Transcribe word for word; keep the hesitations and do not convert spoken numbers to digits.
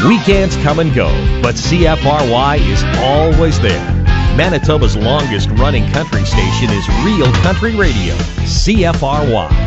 Weekends come and go, but C F R Y is always there. Manitoba's longest running country station is Real Country Radio, C F R Y.